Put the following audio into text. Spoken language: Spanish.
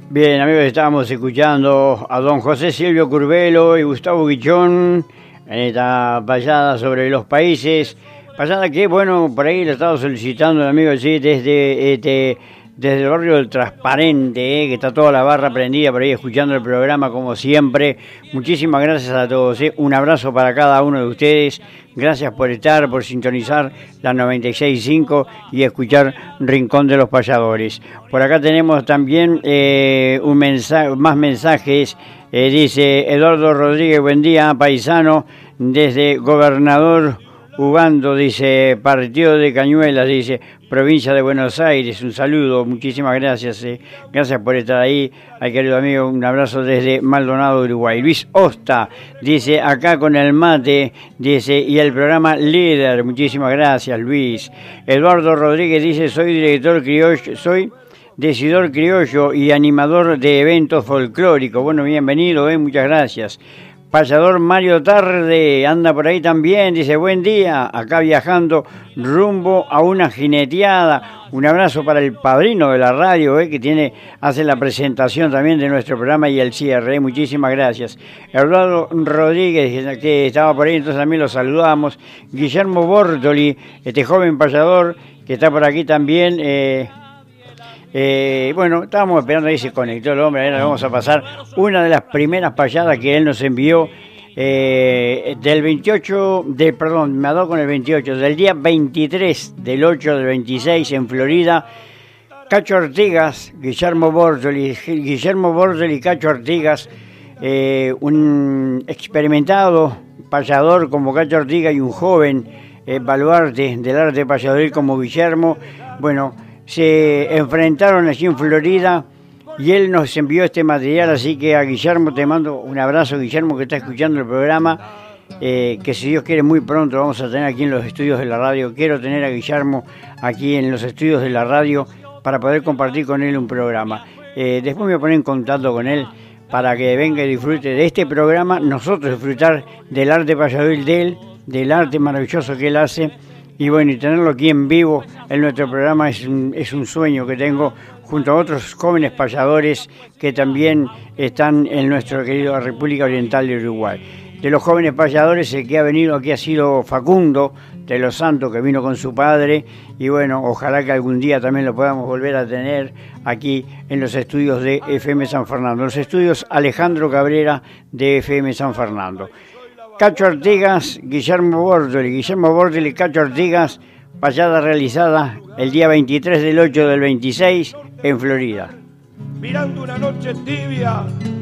Bien, amigos, estábamos escuchando a don José Silvio Curvelo y Gustavo Guichón en esta payada sobre los países. Payada que, bueno, por ahí lo estaba solicitando el amigo, sí, desde el barrio del Transparente, que está toda la barra prendida por ahí escuchando el programa como siempre. Muchísimas gracias a todos, un abrazo para cada uno de ustedes. Gracias por estar, por sintonizar la 96.5 y escuchar Rincón de los Payadores. Por acá tenemos también más mensajes. Dice Eduardo Rodríguez, buen día, paisano, desde Gobernador Ugando, dice, partido de Cañuelas, dice, provincia de Buenos Aires, un saludo, muchísimas gracias, gracias por estar ahí, al querido amigo, un abrazo desde Maldonado, Uruguay. Luis Osta, dice, acá con el mate, dice, y el programa líder, muchísimas gracias, Luis. Eduardo Rodríguez dice, soy director criollo, soy decidor criollo y animador de eventos folclóricos. Bueno, bienvenido, muchas gracias. Payador Mario Tarde anda por ahí también, dice buen día, acá viajando rumbo a una jineteada. Un abrazo para el padrino de la radio, que hace la presentación también de nuestro programa y el cierre, muchísimas gracias. Eduardo Rodríguez, que estaba por ahí, entonces también lo saludamos. Guillermo Bortoli, este joven payador que está por aquí también. Bueno, estábamos esperando ahí, se conectó el hombre, ahora vamos a pasar una de las primeras payadas que él nos envió del 28, me ha dado con el 28, del día 23 del 8 del 26 en Florida. Cacho Ortigas, Guillermo Bortoli y Cacho Ortigas, un experimentado payador como Cacho Ortigas y un joven baluarte del arte payadoril como Guillermo, bueno, se enfrentaron allí en Florida y él nos envió este material, así que a Guillermo te mando un abrazo, Guillermo, que está escuchando el programa, que si Dios quiere muy pronto vamos a tener aquí en los estudios de la radio. Quiero tener a Guillermo aquí en los estudios de la radio para poder compartir con él un programa. Después me voy a poner en contacto con él para que venga y disfrute de este programa, nosotros disfrutar del arte payadoril de él, del arte maravilloso que él hace. Y bueno, y tenerlo aquí en vivo en nuestro programa es un sueño que tengo junto a otros jóvenes payadores que también están en nuestra querida República Oriental de Uruguay. De los jóvenes payadores, el que ha venido aquí ha sido Facundo de los Santos, que vino con su padre, y bueno, ojalá que algún día también lo podamos volver a tener aquí en los estudios de FM San Fernando, los estudios Alejandro Cabrera de FM San Fernando. Cacho Ortigas, Guillermo Bortoli, Cacho Ortigas, payada realizada el día 23 del 8 del 26 en Florida. Mirando una noche tibia